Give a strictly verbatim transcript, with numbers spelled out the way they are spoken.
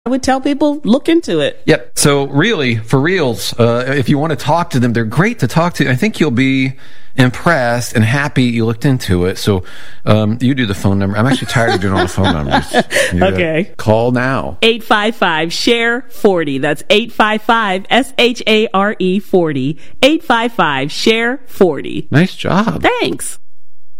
I would tell people, look into it. Yep. So really, for reals, uh, if you want to talk to them, they're great to talk to. I think you'll be impressed and happy you looked into it. So um, you do the phone number. I'm actually tired of doing all the phone numbers. You Okay. gotta call now. eight five five, share forty. That's eight five five, S H A R E forty. eight five five, share forty. Nice job. Thanks.